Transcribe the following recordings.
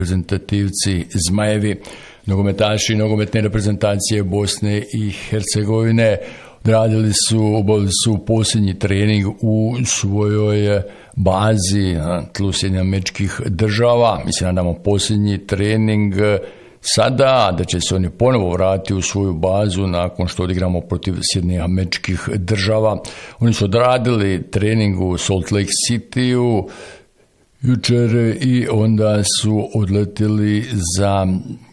reprezentativci Zmajevi, nogometaši nogometne reprezentacije Bosne i Hercegovine obavili su posljednji trening u svojoj bazi na tlu Sjedinjenih Američkih Država. Mi se nadamo posljednji trening sada, da će se oni ponovo vratiti u svoju bazu nakon što odigramo protiv Sjedinjenih Američkih Država. Oni su odradili trening u Salt Lake City-u jučer i onda su odletili za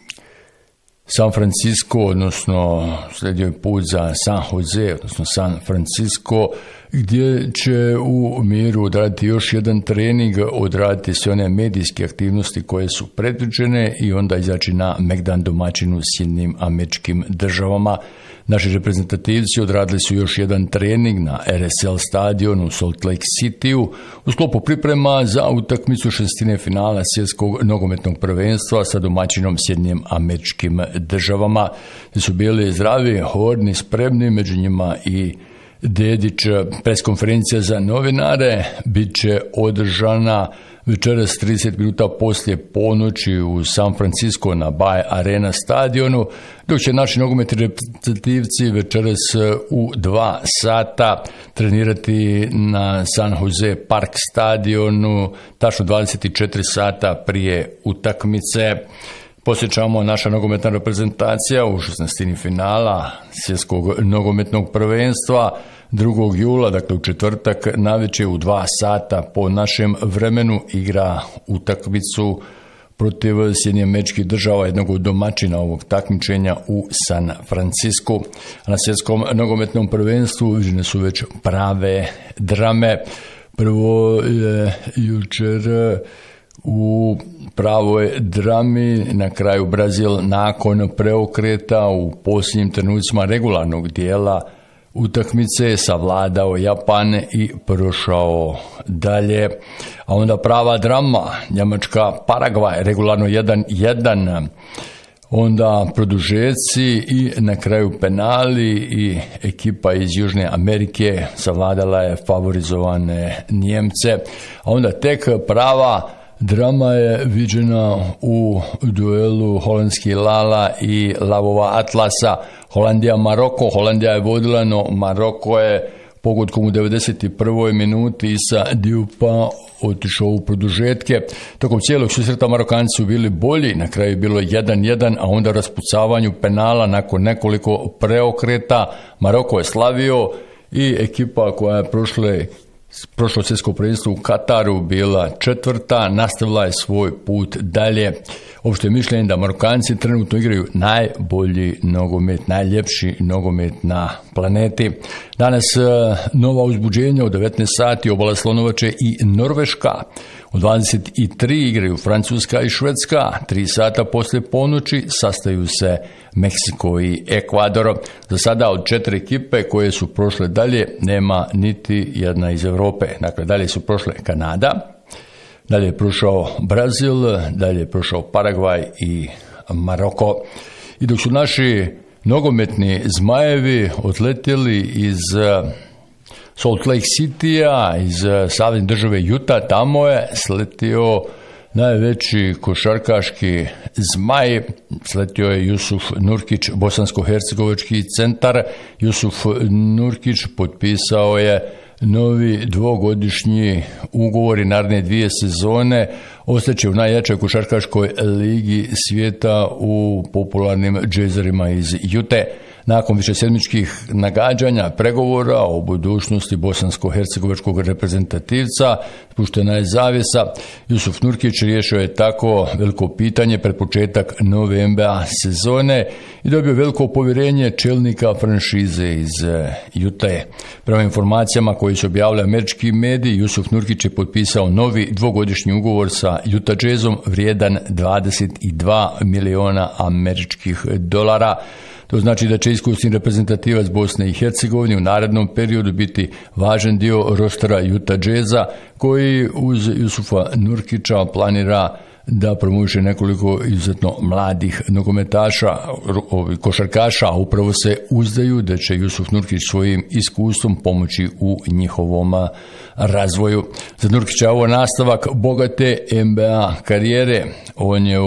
San Francisco, odnosno sledio je put za San Jose, odnosno San Francisco, gdje će u miru odraditi još jedan trening, odraditi sve one medijske aktivnosti koje su predviđene i onda izaći na Megdan domaćinu Sjedinjenim Američkim Državama. Naši reprezentativci odradili su još jedan trening na RSL stadionu u Salt Lake City-u u sklopu priprema za utakmicu šestine finala svjetskog nogometnog prvenstva sa domaćinom Sjedinjenim Američkim Državama. Gdje su bili zdravi, hodni, spremni, među njima i Dedić. Preskonferencija za novinare bit će održana večeras 30 minuta poslije ponoći u San Francisco na Bay Arena stadionu, dok će naši nogometni reprezentativci večeras u 2 sata trenirati na San Jose Park stadionu, tačno 24 sata prije utakmice. Posjećamo, naša nogometna reprezentacija u 16. finala svjetskog nogometnog prvenstva 2. jula, dakle u četvrtak navečer u 2 sata po našem vremenu igra utakmicu protiv Sjedinjenih Američkih Država, jednog od domaćina ovog takmičenja u San Francisco. Na svjetskom nogometnom prvenstvu viđene su već prave drame. Prvo je jučer u pravoj drami na kraju Brazil nakon preokreta u posljednjim trenucima regularnog dijela utakmice savladao Japan i prošao dalje. A onda prava drama, Njemačka Paragvaj, regularno 1-1, onda produžeci i na kraju penali i ekipa iz Južne Amerike savladala je favorizovane Njemce. A onda tek prava drama je viđena u duelu holandskih Lala i Lavova Atlasa. Holandija-Maroko. Holandija je vodila, no Maroko je pogodkom u 91. minuti sa Diupa otišao u produžetke. Tokom cijelog susreta Marokanci su bili bolji, na kraju je bilo 1-1, a onda raspucavanju penala nakon nekoliko preokreta Maroko je slavio i ekipa koja je prošlo svjetsko prvenstvo u Kataru bila 4. nastavila je svoj put dalje. Opšte je mišljenje da Marokanci trenutno igraju najbolji nogomet, najljepši nogomet na planeti. Danas nova uzbuđenja u 19 sati Obala Slonovače i Norveška. U 23 igraju Francuska i Švedska. 3 sata poslije ponoći sastaju se Meksiko i Ekvador. Za sada od 4 ekipe koje su prošle dalje nema niti jedna iz Europe. Dakle, dalje su prošle Kanada, dalje je prošao Brazil, dalje je prošao Paragvaj i Maroko. I dok su naši nogometni Zmajevi odletjeli iz Salt Lake City-a, iz savezne države Utah, tamo je sletio najveći košarkaški Zmaj, sletio je Jusuf Nurkić, bosansko-hercegovački centar. Jusuf Nurkić potpisao je novi 2-godišnji ugovor i naredne 2 sezone ostaće u najjačoj košarkaškoj ligi svijeta u popularnim džezerima iz Jute. Nakon višesedmičkih nagađanja, pregovora o budućnosti bosansko-hercegovačkog reprezentativca, spuštena je zavjesa. Jusuf Nurkić riješio je tako veliko pitanje pred početak nove NBA sezone i dobio veliko povjerenje čelnika franšize iz Jute. Prema informacijama koji su objavili američki mediji, Jusuf Nurkić je potpisao novi 2-godišnji ugovor sa Utah Jazzom vrijedan 22 miliona američkih dolara. To znači da će iskusni reprezentativac Bosne i Hercegovine u narednom periodu biti važan dio rostera Utah Jazza, koji uz Jusufa Nurkića planira da promoviše nekoliko izuzetno mladih nogometaša, košarkaša, a upravo se uzdaju da će Jusuf Nurkić svojim iskustvom pomoći u njihovom razvoju. Za Nurkića ovo nastavak bogate NBA karijere. On je